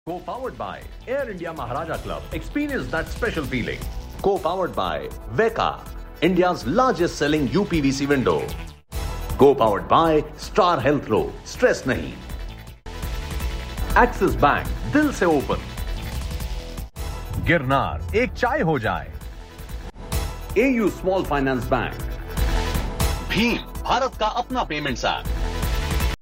Co-powered by Air India Maharaja Club. Experience that special feeling. Co-powered by Veka, India's largest selling UPVC window. Co-powered by Star Health Pro. Stress nahi. Axis Bank. Dil se open. Girnar एक चाय हो जाए. AU Small Finance Bank. Bhim Bharat का अपना payments app.